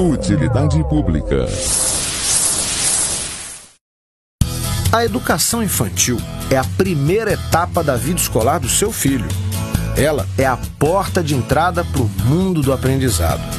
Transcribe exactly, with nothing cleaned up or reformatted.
Utilidade pública. A educação infantil é a primeira etapa da vida escolar do seu filho. Ela é a porta de entrada para o mundo do aprendizado.